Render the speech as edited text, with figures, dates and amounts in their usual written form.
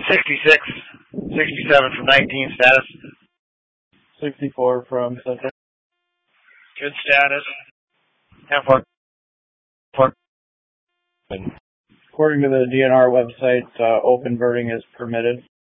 66, 67 from 19 status. 64 from Central. Good status. Have fun. According to the DNR website, open birding is permitted.